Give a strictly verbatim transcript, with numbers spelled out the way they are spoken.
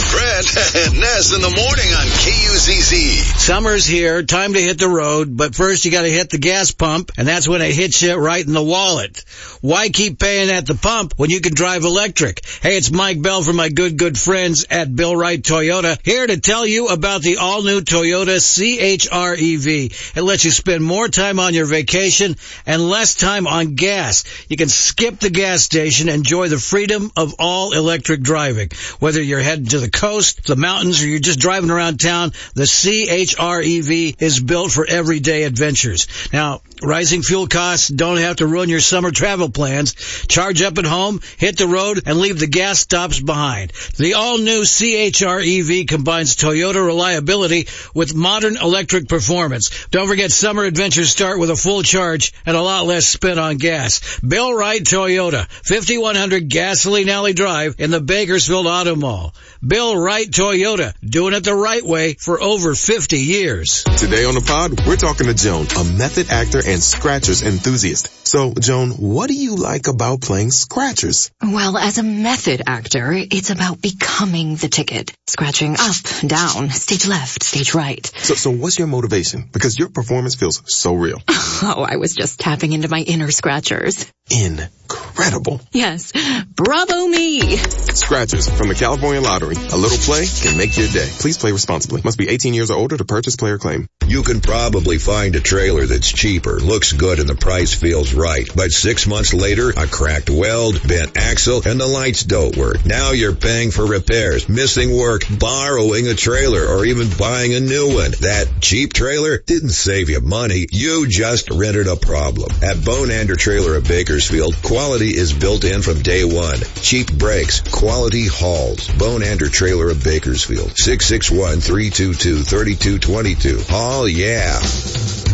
Brent and Ness in the morning on K U Z Z. Summer's here, time to hit the road, but first you gotta hit the gas pump, and that's when it hits you right in the wallet. Why keep paying at the pump when you can drive electric? Hey, it's Mike Bell from my good, good friends at Bill Wright Toyota, here to tell you about the all-new Toyota C H R E V. It lets you spend more time on your vacation and less time on gas. You can skip the gas station and enjoy the freedom of all electric driving. Whether you're heading to the coast, the mountains, or you're just driving around town, the C H R E V is built for everyday adventures. Now, rising fuel costs don't have to ruin your summer travel plans. Charge up at home, hit the road, and leave the gas stops behind. The all-new C H R E V combines Toyota reliability with modern electric performance. Don't forget, summer adventures start with a full charge and a lot less spent on gas. Bill Wright Toyota, fifty-one hundred Gasoline Alley Drive in the Bakersfield Auto Mall. Bill Wright Toyota, doing it the right way for over fifty years. Today on the pod, we're talking to Joan, a method actor and scratchers enthusiast. So, Joan, what do you like about playing scratchers? Well, as a method actor, it's about becoming the ticket. Scratching up, down, stage left, stage right. So, so what's your motivation? Because your performance feels so real. Oh, I was just tapping into my inner scratchers. Incredible. Yes. Bravo me. Scratchers from the California Lottery. A little play can make your day. Please play responsibly. Must be eighteen years or older to purchase player claim. You can probably find a trailer that's cheaper, looks good, and the price feels right. But six months later, a cracked weld, bent axle, and the lights don't work. Now you're paying for repairs, missing work, borrowing a trailer, or even buying a new one. That cheap trailer didn't save you money. You just rented a problem. At Bonander Trailer of Bakersfield, quality is built in from day one. Cheap brakes, quality hauls. Bonander Trailer of Bakersfield, six six one, three two two, three two two two. Haul, yeah.